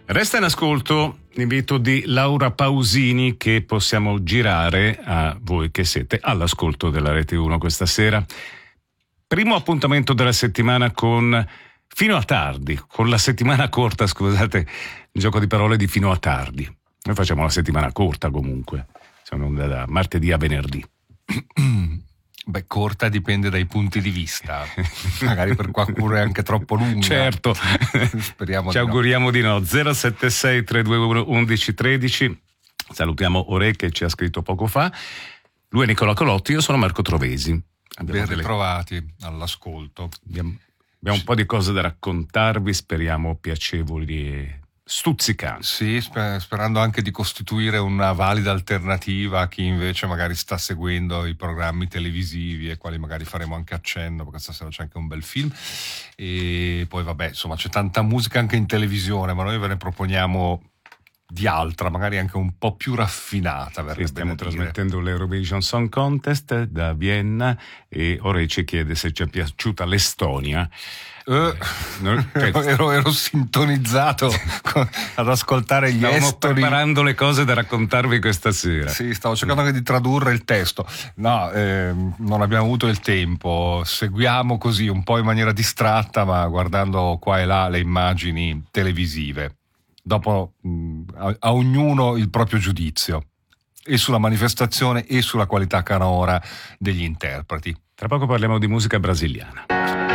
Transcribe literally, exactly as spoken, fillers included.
Resta in ascolto l'invito di Laura Pausini che possiamo girare a voi che siete all'ascolto della Rete uno questa sera. Primo appuntamento della settimana con Fino a tardi, con la settimana corta, scusate, il gioco di parole di Fino a tardi. Noi facciamo la settimana corta comunque, siamo da martedì a venerdì. Beh, corta dipende dai punti di vista, magari per qualcuno è anche troppo lunga. Certo, speriamo. Ci di auguriamo no. di no. zero sette sei tre due uno uno uno uno tre zero. Salutiamo Ore che ci ha scritto poco fa. Lui è Nicola Colotti, io sono Marco Trovesi. Ben delle... ritrovati all'ascolto. Abbiamo, abbiamo un po' di cose da raccontarvi, speriamo piacevoli e stuzzicanti. Sì, sperando anche di costituire una valida alternativa a chi invece magari sta seguendo i programmi televisivi, e quali magari faremo anche accenno, perché stasera c'è anche un bel film. E poi vabbè, insomma, c'è tanta musica anche in televisione, ma noi ve ne proponiamo di altra, magari anche un po' più raffinata. Sì, stiamo trasmettendo l'Eurovision Song Contest da Vienna e Ore ci chiede se ci è piaciuta l'Estonia. Uh, non, cioè, ero, ero sintonizzato ad ascoltare gli Stavamo estoni. preparando le cose da raccontarvi questa sera. Sì, stavo cercando anche di tradurre il testo. No, eh, non abbiamo avuto il tempo. Seguiamo così un po' in maniera distratta, ma guardando qua e là le immagini televisive. Dopo mh, a, a ognuno il proprio giudizio, e sulla manifestazione e sulla qualità canora degli interpreti. Tra poco parliamo di musica brasiliana.